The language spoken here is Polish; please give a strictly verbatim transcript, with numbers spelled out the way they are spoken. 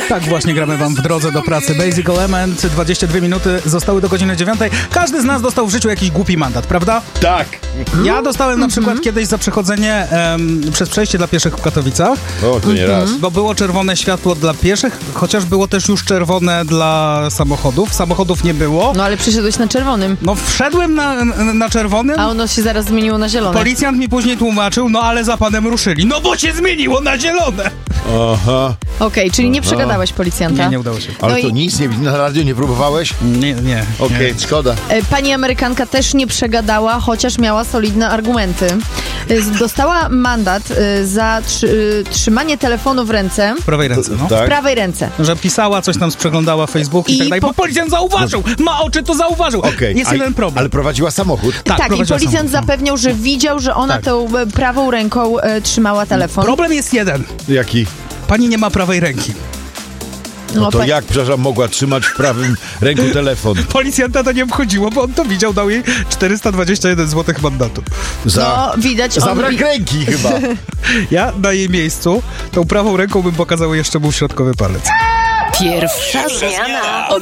Tak właśnie gramy wam w drodze do pracy. Basic Element, dwadzieścia dwie minuty zostały do godziny dziewiątej. Każdy z nas dostał w życiu jakiś głupi mandat, prawda? Tak. Ja dostałem na przykład kiedyś za przechodzenie em, przez przejście dla pieszych w Katowicach. O, to nie raz. Bo było czerwone światło dla pieszych, chociaż było też już czerwone dla samochodów. Samochodów nie było. No ale przyszedłeś na czerwonym. No wszedłem na, na czerwonym. A ono się zaraz zmieniło na zielone. Policjant mi później tłumaczył, no ale za panem ruszyli. No bo się zmieniło na zielone. Aha. Okej, okay, czyli nie przegadałeś policjanta. Nie, nie udało się. Ale No to i- nic, nie, na radio nie próbowałeś? Nie, nie. Okej, nie. szkoda. E, Pani Amerykanka też nie przegadała, chociaż miała solidne argumenty. E, z- Dostała mandat e, za trzy, e, trzymanie telefonu w ręce, W prawej ręce, no. w Tak? prawej ręce. Że pisała, coś tam przeglądała Facebook i, I tak dalej. po- Bo policjant zauważył! Ma oczy, to zauważył! Okej. Jest A- jeden problem. Ale prowadziła samochód. Tak, Tak, i prowadziła policjant samochód. zapewniał, że widział, że ona Tak. tą e, prawą ręką e, trzymała telefon. Problem jest jeden. Jaki? Pani nie ma prawej ręki. No to pa- jak, przepraszam, mogła trzymać w prawym ręku telefon? Policjanta to nie obchodziło, bo on to widział, dał jej czterysta dwadzieścia jeden złotych mandatu. Za, No, widać, za on... brak ręki chyba. Ja na jej miejscu tą prawą ręką bym pokazał jeszcze mu środkowy palec. Pierwsza zmiana.